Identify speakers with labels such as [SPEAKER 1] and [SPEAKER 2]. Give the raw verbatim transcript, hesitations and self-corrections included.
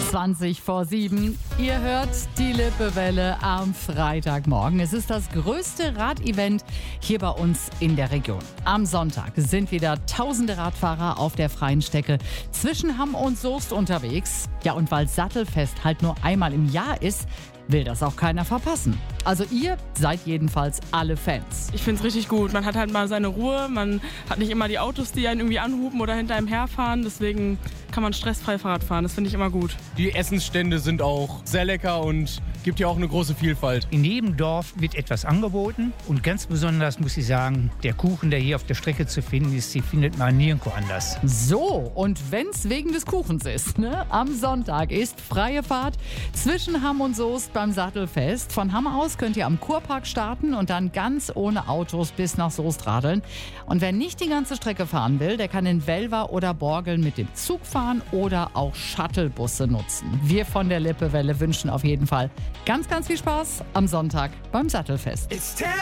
[SPEAKER 1] zwanzig vor sieben. Ihr hört die Lippewelle am Freitagmorgen. Es ist das größte Radevent hier bei uns in der Region. Am Sonntag sind wieder tausende Radfahrer auf der freien Strecke zwischen Hamm und Soest unterwegs. Ja, und weil Sattelfest halt nur einmal im Jahr ist, will das auch keiner verpassen. Also ihr seid jedenfalls alle Fans.
[SPEAKER 2] Ich finde es richtig gut. Man hat halt mal seine Ruhe, man hat nicht immer die Autos, die einen irgendwie anhupen oder hinter einem herfahren. Deswegen kann man stressfrei Fahrrad fahren. Das finde ich immer gut.
[SPEAKER 3] Die Essensstände sind auch sehr lecker und gibt ja auch eine große Vielfalt.
[SPEAKER 4] In jedem Dorf wird etwas angeboten und ganz besonders muss ich sagen, der Kuchen, der hier auf der Strecke zu finden ist, die findet man nirgendwo anders.
[SPEAKER 1] So, und wenn's wegen des Kuchens ist, ne? Am Sonntag ist freie Fahrt zwischen Hamm und Soest beim Sattelfest. Von Hamm aus könnt ihr am Kurpark starten und dann ganz ohne Autos bis nach Soest radeln. Und wer nicht die ganze Strecke fahren will, der kann in Welver oder Borgeln mit dem Zug fahren oder auch Shuttlebusse nutzen. Wir von der Lippewelle wünschen auf jeden Fall ganz, ganz viel Spaß am Sonntag beim Sattelfest.